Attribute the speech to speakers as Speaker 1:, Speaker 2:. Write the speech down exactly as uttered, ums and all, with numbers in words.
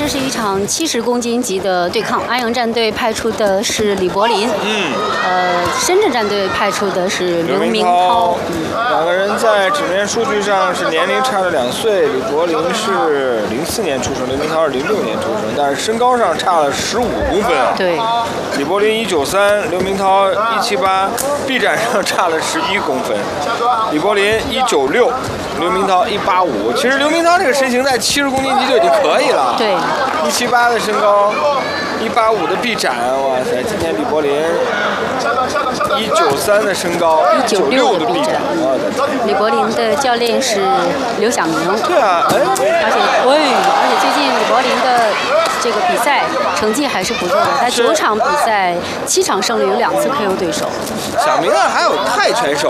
Speaker 1: 是一场七十公斤级的对抗，安阳战队派出的是李柏林，
Speaker 2: 嗯，
Speaker 1: 呃，深圳战队派出的是刘明涛。
Speaker 2: 两个人在纸面数据上是年龄差了两岁，李柏林是零四年出生，刘明涛是零六年出生，但是身高上差了十五公分啊。
Speaker 1: 对，
Speaker 2: 李柏林一九三，刘明涛一七八，臂展上差了十一公分。李柏林一九六，刘明涛一八五。其实刘明涛这个身形在七十公斤级就已经可以了。
Speaker 1: 对，
Speaker 2: 一七八的身高，一八五的臂展，哇塞！今天李柏林一九三的身高，一九六的臂展，我的天！
Speaker 1: 李柏林的教练是刘晓明。
Speaker 2: 对啊，哎，
Speaker 1: 而且，喂，而且最近李柏林的这个比赛成绩还是不错的，他九场比赛七场胜利，有两次 K O 对手。
Speaker 2: 小明啊，还有泰拳手。